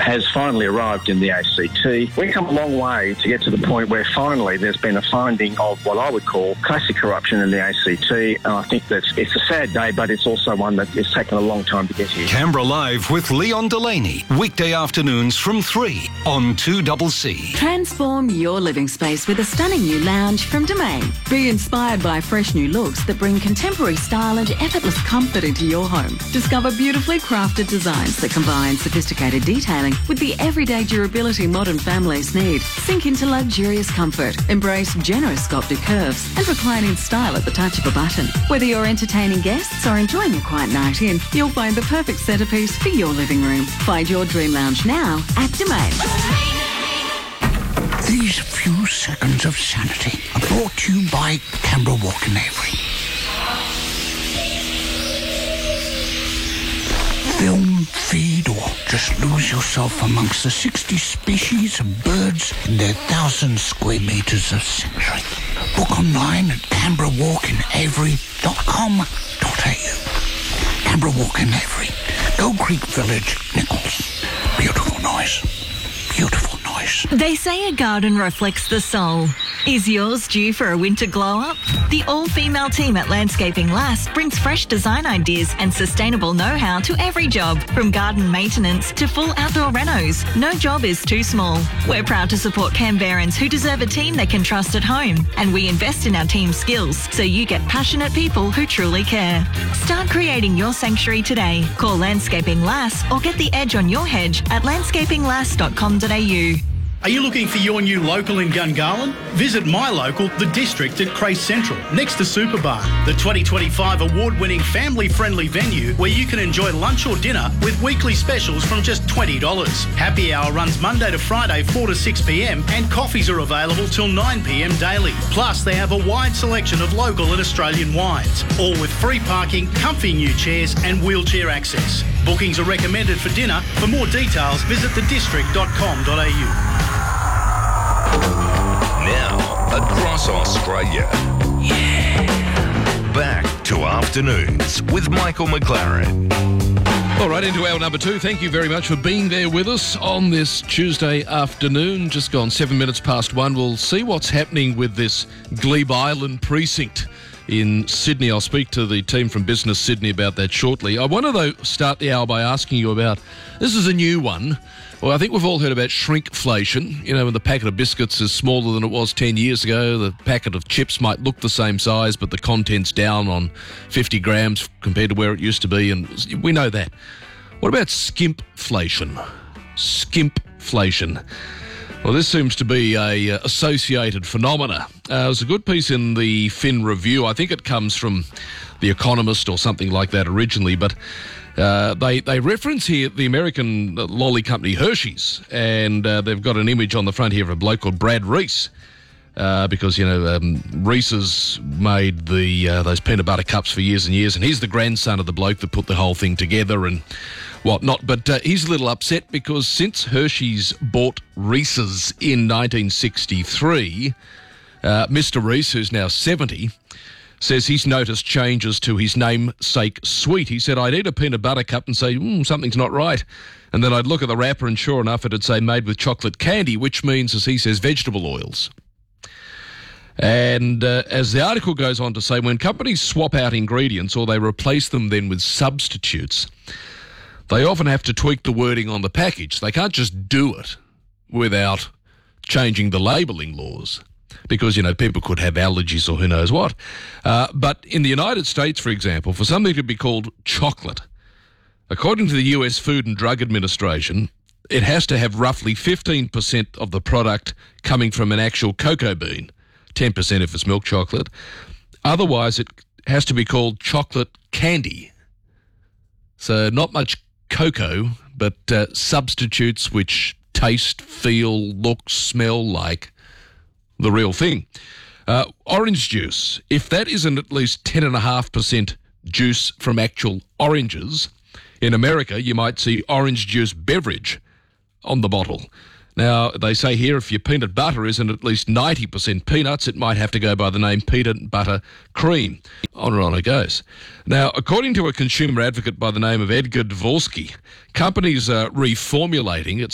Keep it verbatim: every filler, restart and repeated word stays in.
has finally arrived in the A C T. We've come a long way to get to the point where finally there's been a finding of what I would call classic corruption in the A C T, and I think that it's a sad day, but it's also one that has taken a long time to get here. Canberra Live with Leon Delaney, weekday afternoons from three on two C C. Transform your living space with a stunning new lounge from Domain. Be inspired by fresh new looks that bring contemporary style and effortless comfort into your home. Discover beautifully crafted designs that combine sophisticated detailing with the everyday durability modern families need. Sink into luxurious comfort, embrace generous sculpted curves and reclining style at the touch of a button. Whether you're entertaining guests or enjoying a quiet night in, you'll find the perfect centrepiece for your living room. Find your dream lounge now at Domain. These few seconds of sanity are brought to you by Canberra Walk and Avery. Film, feed, or just lose yourself amongst the sixty species of birds in their thousand square metres of sanctuary. Book online at canberra walk and avery dot com dot a u. Canberra Walk and Avery, Gold Creek Village, Nichols. Beautiful noise. Beautiful noise. They say a garden reflects the soul. Is yours due for a winter glow-up? The all-female team at Landscaping Lass brings fresh design ideas and sustainable know-how to every job, from garden maintenance to full outdoor renos. No job is too small. We're proud to support Canberrans who deserve a team they can trust at home, and we invest in our team's skills so you get passionate people who truly care. Start creating your sanctuary today. Call Landscaping Lass or get the edge on your hedge at landscaping lass dot com dot a u. Are you looking for your new local in Gungahlin? Visit my local, The District at Crace Central, next to Superbar, the twenty twenty-five award-winning family-friendly venue where you can enjoy lunch or dinner with weekly specials from just twenty dollars. Happy hour runs Monday to Friday, four to six p m, and coffees are available till nine p m daily. Plus, they have a wide selection of local and Australian wines, all with free parking, comfy new chairs and wheelchair access. Bookings are recommended for dinner. For more details, visit the district dot com dot a u. Now, across Australia. Yeah. Back to Afternoons with Michael McLaren. All right, into hour number two. Thank you very much for being there with us on this Tuesday afternoon. Just gone seven minutes past one. We'll see what's happening with this Glebe Island precinct in Sydney. I'll speak to the team from Business Sydney about that shortly. I want to, though, start the hour by asking you about, this is a new one. Well, I think we've all heard about shrinkflation. You know, when the packet of biscuits is smaller than it was ten years ago, the packet of chips might look the same size, but the content's down on fifty grams compared to where it used to be, and we know that. What about skimpflation? Skimpflation. Well, this seems to be a uh, associated phenomena. Uh, there's a good piece in the Fin Review. I think it comes from The Economist or something like that originally, but uh, they, they reference here the American lolly company Hershey's, and uh, they've got an image on the front here of a bloke called Brad Reese, uh, because, you know, um, Reese's made the uh, those peanut butter cups for years and years, and he's the grandson of the bloke that put the whole thing together and whatnot. But uh, he's a little upset because since Hershey's bought Reese's in nineteen sixty-three, uh, Mister Reese, who's now seventy, says he's noticed changes to his namesake sweet. He said, I'd eat a peanut butter cup and say, mm, something's not right. And then I'd look at the wrapper and sure enough it'd say made with chocolate candy, which means, as he says, vegetable oils. And uh, as the article goes on to say, when companies swap out ingredients or they replace them then with substitutes, they often have to tweak the wording on the package. They can't just do it without changing the labelling laws because, you know, people could have allergies or who knows what. Uh, but in the United States, for example, for something to be called chocolate, according to the U S Food and Drug Administration, it has to have roughly fifteen percent of the product coming from an actual cocoa bean, ten percent if it's milk chocolate. Otherwise, it has to be called chocolate candy. So not much cocoa, but uh, substitutes which taste, feel, look, smell like the real thing. Uh, orange juice, if that isn't at least ten point five percent juice from actual oranges, in America you might see orange juice beverage on the bottle. Now, they say here if your peanut butter isn't at least ninety percent peanuts, it might have to go by the name peanut butter cream. On and on it goes. Now, according to a consumer advocate by the name of Edgar Dvorsky, companies are reformulating, it